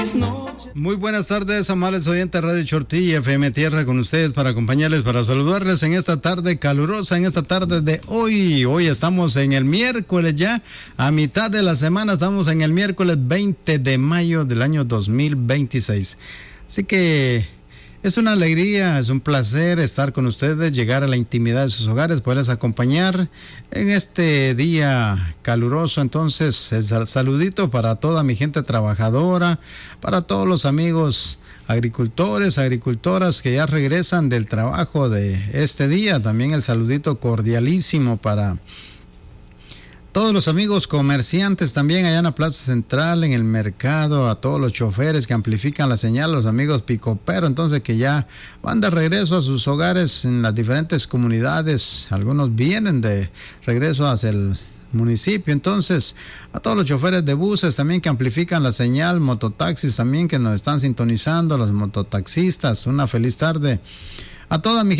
Muy buenas tardes, amables oyentes Radio Chortí FM Tierra, con ustedes para acompañarles, para saludarles en esta tarde calurosa, en esta tarde de hoy. Hoy estamos en el miércoles ya, a mitad de la semana, estamos en el miércoles 20 de mayo del año 2026. Así que es una alegría, es un placer estar con ustedes, llegar a la intimidad de sus hogares, poderles acompañar en este día caluroso. Entonces, el saludito para toda mi gente trabajadora, para todos los amigos agricultores, agricultoras que ya regresan del trabajo de este día. También el saludito cordialísimo para todos los amigos comerciantes también allá en la Plaza Central, en el mercado, a todos los choferes que amplifican la señal, los amigos picoperos, entonces que ya van de regreso a sus hogares en las diferentes comunidades. Algunos vienen de regreso hacia el municipio, entonces a todos los choferes de buses también que amplifican la señal, mototaxis también que nos están sintonizando, los mototaxistas, una feliz tarde. A toda mi